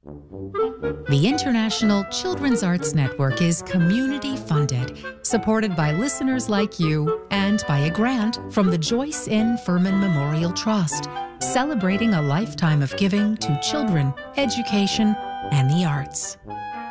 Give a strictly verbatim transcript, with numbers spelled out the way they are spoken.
The International Children's Arts Network is community-funded, supported by listeners like you, and by a grant from the Joyce N. Furman Memorial Trust, celebrating a lifetime of giving to children, education, and the arts.